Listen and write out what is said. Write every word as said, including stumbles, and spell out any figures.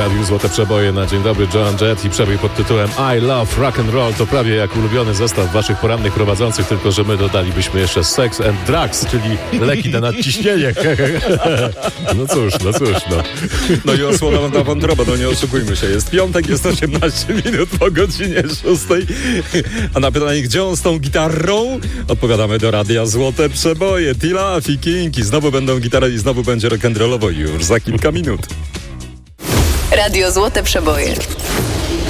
postawił złote przeboje na Dzień Dobry Joan Jett i przebój pod tytułem I Love Rock and Roll to prawie jak ulubiony zestaw waszych porannych prowadzących, tylko że my dodalibyśmy jeszcze Sex and Drugs, czyli leki na nadciśnienie. No cóż, no cóż, no. No i osłona ta wątroba, no nie oszukujmy się. Jest piątek, jest osiemnaście minut po godzinie szóstej. A na pytanie, gdzie on z tą gitarą? Odpowiadamy do radia Złote Przeboje. Tila, Fikinki. Znowu będą gitary i znowu będzie rock'n'rollowo już za kilka minut. Radio Złote Przeboje.